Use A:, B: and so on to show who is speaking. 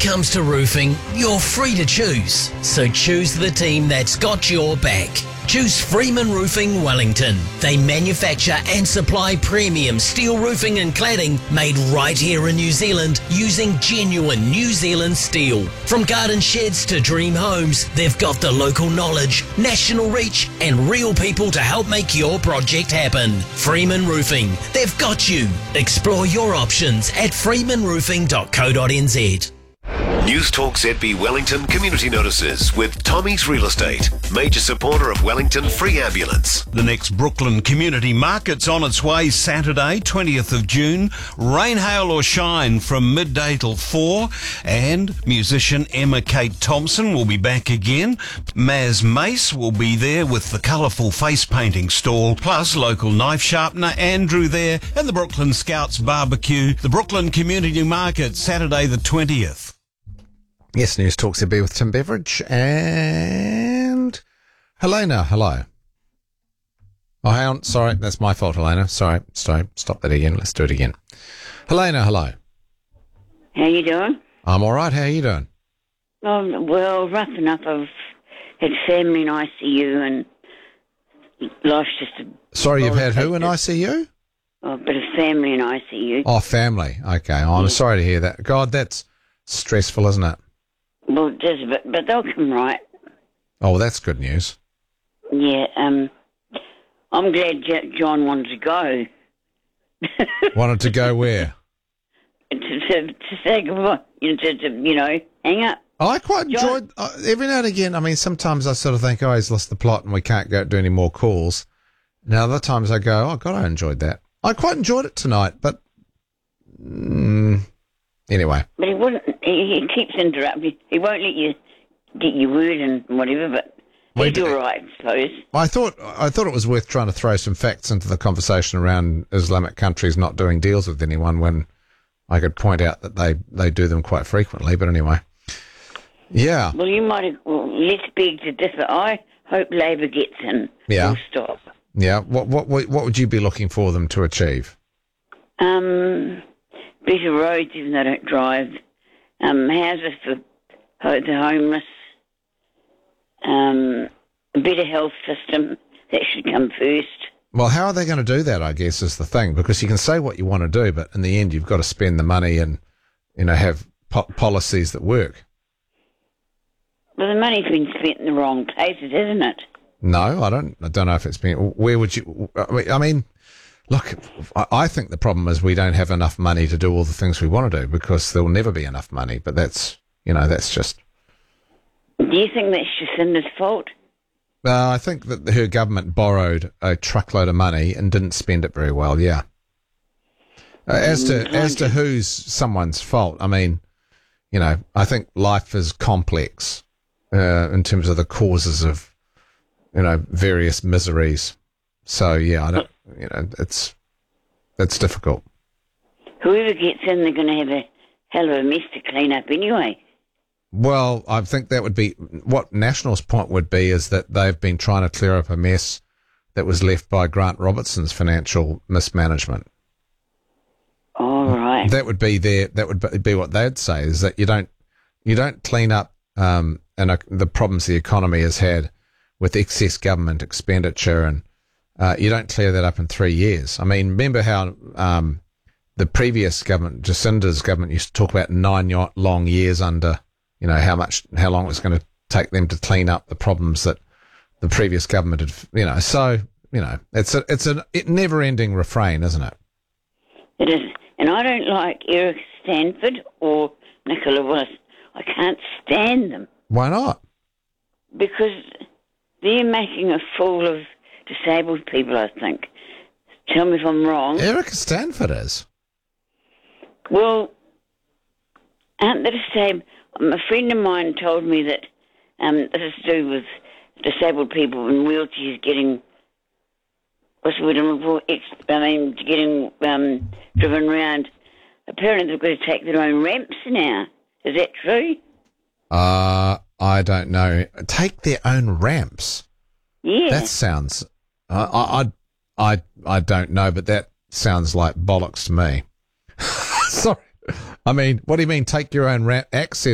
A: comes to roofing, you're free to choose. So choose the team that's got your back. Choose Freeman Roofing Wellington. They manufacture and supply premium steel roofing and cladding made right here in New Zealand using genuine New Zealand steel. From garden sheds to dream homes, they've got the local knowledge, national reach and real people to help make your project happen. Freeman Roofing, they've got you. Explore your options at freemanroofing.co.nz.
B: News Talk ZB Wellington community notices with Tommy's Real Estate, major supporter of Wellington Free Ambulance.
C: The next Brooklyn Community Market's on its way Saturday, 20th of June. Rain, hail or shine from midday till 4. And musician Emma Kate Thompson will be back again. Maz Mace will be there with the colourful face painting stall, plus local knife sharpener Andrew there, and the Brooklyn Scouts barbecue. The Brooklyn Community Market, Saturday the 20th.
D: Yes, News Talk ZB with Tim Beveridge and Helena. Hello. Oh, hang on. Sorry, that's my fault, Helena. Sorry. Stop that again. Let's do it again. Helena, hello.
E: How you doing?
D: I'm all right. How are you doing?
E: Oh, well, rough enough. I've had family in ICU and life's just a...
D: Sorry, you've had who in ICU?
E: Oh, a bit of family in ICU.
D: Oh, family. Okay. Oh, I'm sorry to hear that. God, that's stressful, isn't it?
E: Well, it is, but they'll come right.
D: Oh, well, that's good news.
E: Yeah, I'm glad John wanted to go.
D: Wanted to go where?
E: to say goodbye, to hang up.
D: I quite enjoyed, every now and again, I mean, sometimes I sort of think, oh, he's lost the plot and we can't go do any more calls. Now, other times I go, oh, God, I enjoyed that. I quite enjoyed it tonight, but anyway.
E: But he wouldn't. He keeps interrupting. He won't let you get your word and whatever. But he's all right, I suppose.
D: I thought it was worth trying to throw some facts into the conversation around Islamic countries not doing deals with anyone when I could point out that they do them quite frequently. But anyway, yeah.
E: Well, you might have. Well, let's beg to differ. I hope Labor gets in.
D: Yeah.
E: Full stop.
D: Yeah. What would you be looking for them to achieve?
E: Better roads, even though I don't drive. Houses for the homeless. A better health system. That should come first.
D: Well, how are they going to do that, I guess, is the thing. Because you can say what you want to do, but in the end, you've got to spend the money and, have policies that work.
E: Well, the money's been spent in the wrong places, hasn't it?
D: No, I don't know if it's been... Where would you... I mean... Look, I think the problem is we don't have enough money to do all the things we want to do because there will never be enough money. But that's just...
E: Do you think that's Jacinda's fault?
D: I think that her government borrowed a truckload of money and didn't spend it very well, yeah. As to who's someone's fault, I mean, I think life is complex in terms of the causes of, various miseries. So, yeah, I don't... it's difficult.
E: Whoever gets in, they're going to have a hell of a mess to clean up anyway.
D: Well, I think that would be what National's point would be is that they've been trying to clear up a mess that was left by Grant Robertson's financial mismanagement.
E: All right.
D: That would be what they'd say is that you don't clean up the problems the economy has had with excess government expenditure and you don't clear that up in 3 years. I mean, remember how the previous government, Jacinda's government, used to talk about 9 long years under, how long it was going to take them to clean up the problems that the previous government had, So, it's a never-ending refrain, isn't it?
E: It is. And I don't like Eric Stanford or Nicola Willis. I can't stand them.
D: Why not?
E: Because they're making a fool of disabled people, I think. Tell me if I'm wrong.
D: Eric Stanford is.
E: Well, aren't they disabled? A friend of mine told me that this is to do with disabled people in wheelchairs getting, what's the word I'm looking for? Getting driven around. Apparently they've got to take their own ramps now. Is that true?
D: I don't know. Take their own ramps?
E: Yeah.
D: That sounds... I don't know, but that sounds like bollocks to me. Sorry. I mean, what do you mean take your own access